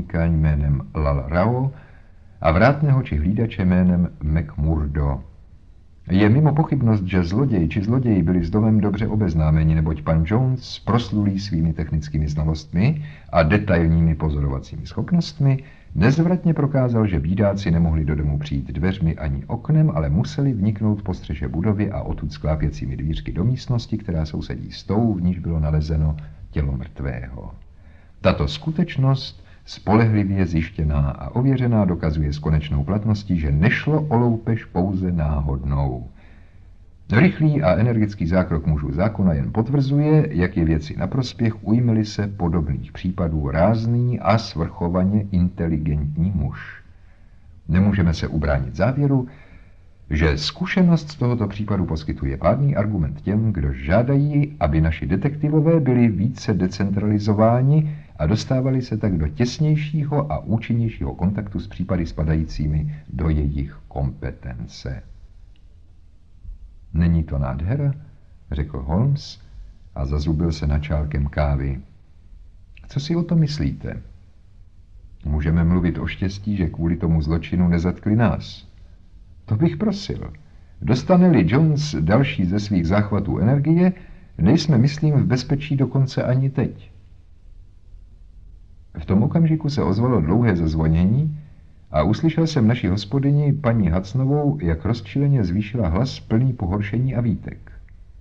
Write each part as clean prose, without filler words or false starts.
podnikaň jménem Lal Rao a vrátného či hlídače jménem McMurdo. Je mimo pochybnost, že zloděj či zloději byli s domem dobře obeznámeni, neboť pan Jones, proslulý svými technickými znalostmi a detailními pozorovacími schopnostmi, nezvratně prokázal, že bídáci nemohli do domu přijít dveřmi ani oknem, ale museli vniknout po střeše budovy a odtud sklápěcími dvířky do místnosti, která sousedí s tou, v níž bylo nalezeno tělo mrtvého. Tato skutečnost, spolehlivě zjištěná a ověřená, dokazuje s konečnou platností, že nešlo o loupež pouze náhodnou. Rychlý a energický zákrok mužů zákona jen potvrzuje, jak je věci na prospěch, ujme-li se podobných případů rázný a svrchovaně inteligentní muž. Nemůžeme se ubránit závěru, že zkušenost z tohoto případu poskytuje pádný argument těm, kdo žádají, aby naši detektivové byli více decentralizováni a dostávali se tak do těsnějšího a účinnějšího kontaktu s případy spadajícími do jejich kompetence. Není to nádhera, řekl Holmes a zazubil se načálkem kávy. Co si o to myslíte? Můžeme mluvit o štěstí, že kvůli tomu zločinu nezatkli nás. To bych prosil. Dostane-li Jones další ze svých záchvatů energie, nejsme, myslím, v bezpečí dokonce ani teď. V tom okamžiku se ozvalo dlouhé zazvonění a uslyšel jsem naši hospodyni, paní Hudsonovou, jak rozčileně zvýšila hlas plný pohoršení a výtek.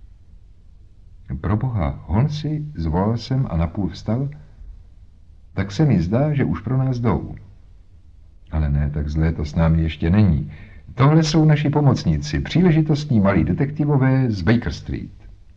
Proboha, Holmesi, zvolal jsem a napůl vstal, tak se mi zdá, že už pro nás jdou. Ale ne, tak zlé to s námi ještě není. Tohle jsou naši pomocníci, příležitostní malí detektivové z Baker Street.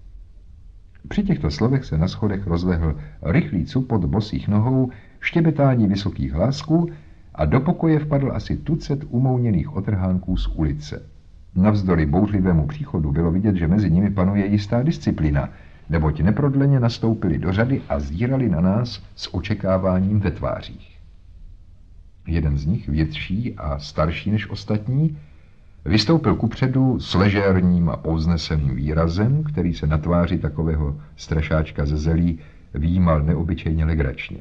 Při těchto slovech se na schodech rozlehl rychlý cupot bosých nohou, štěbetání vysokých hlásků a do pokoje vpadl asi tucet umouněných otrhánků z ulice. Navzdory bouřlivému příchodu bylo vidět, že mezi nimi panuje jistá disciplína, neboť neprodleně nastoupili do řady a zírali na nás s očekáváním ve tvářích. Jeden z nich, větší a starší než ostatní, vystoupil kupředu s ležérním a povzneseným výrazem, který se na tváři takového strašáčka ze zelí výjímal neobyčejně legračně.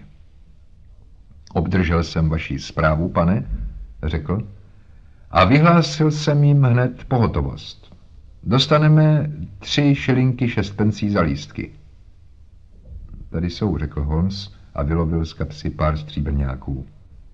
Obdržel jsem vaši zprávu, pane, řekl, a vyhlásil jsem jim hned pohotovost. Dostaneme 3 šilinky 6 pencí za lístky. Tady jsou, řekl Holmes a vylovil z kapsy pár stříbrňáků.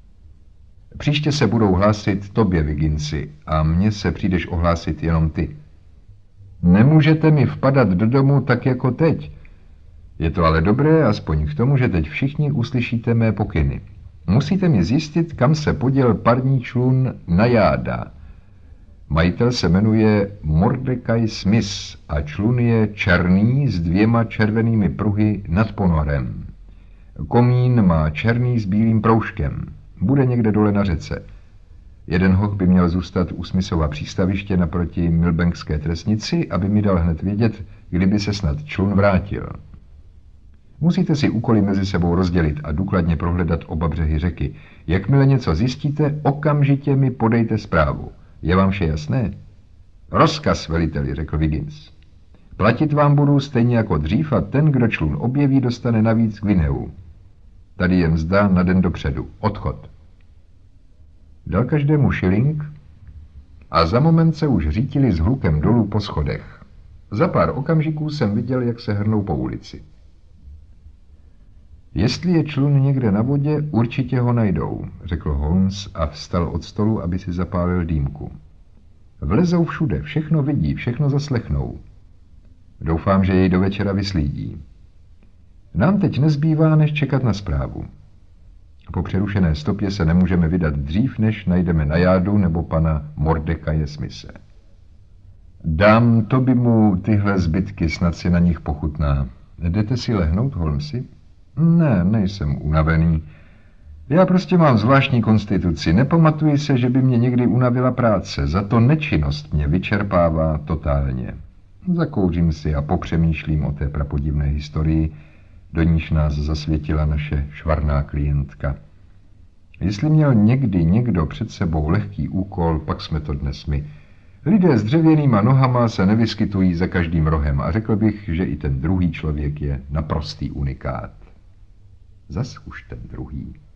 Příště se budou hlásit tobě, Wigginsi, a mně se přijdeš ohlásit jenom ty. Nemůžete mi vpadat do domu tak jako teď. Je to ale dobré, aspoň k tomu, že teď všichni uslyšíte mé pokyny. Musíte mi zjistit, kam se poděl parní člun Najáda. Majitel se jmenuje Mordecai Smith a člun je černý s 2 červenými pruhy nad ponorem. Komín má černý s bílým proužkem. Bude někde dole na řece. Jeden hoch by měl zůstat u Smithova přístaviště naproti Milbankské trestnici, aby mi dal hned vědět, kdyby se snad člun vrátil. Musíte si úkoly mezi sebou rozdělit a důkladně prohledat oba břehy řeky. Jakmile něco zjistíte, okamžitě mi podejte zprávu. Je vám vše jasné? Rozkaz, veliteli, řekl Wiggins. Platit vám budu stejně jako dřív a ten, kdo člun objeví, dostane navíc Gwyneu. Tady je mzda na den dopředu. Odchod. Dal každému šiling a za moment se už řítili s hlukem dolů po schodech. Za pár okamžiků jsem viděl, jak se hrnou po ulici. Jestli je člun někde na vodě, určitě ho najdou, řekl Holmes a vstal od stolu, aby si zapálil dýmku. Vlezou všude, všechno vidí, všechno zaslechnou. Doufám, že jej do večera vyslídí. Nám teď nezbývá, než čekat na zprávu. Po přerušené stopě se nemůžeme vydat dřív, než najdeme Najádu nebo pana Mordecaje Smithe. Dám Toby mu tyhle zbytky, snad si na nich pochutná. Jdete si lehnout, Holmesi? Ne, nejsem unavený. Já prostě mám zvláštní konstituci. Nepamatuji se, že by mě někdy unavila práce. Za to nečinnost mě vyčerpává totálně. Zakouřím si a popřemýšlím o té prapodivné historii, do níž nás zasvětila naše švarná klientka. Jestli měl někdy někdo před sebou lehký úkol, pak jsme to dnes my. Lidé s dřevěnýma nohama se nevyskytují za každým rohem a řekl bych, že i ten druhý člověk je naprostý unikát. Zas už ten druhý.